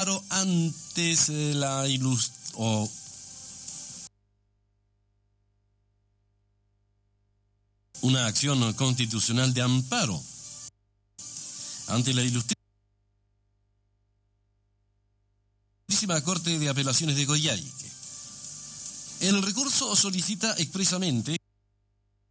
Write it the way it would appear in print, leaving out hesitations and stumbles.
amparo antes una acción constitucional de amparo ante la Ilustrísima Corte de Apelaciones de Coyhaique. El recurso solicita expresamente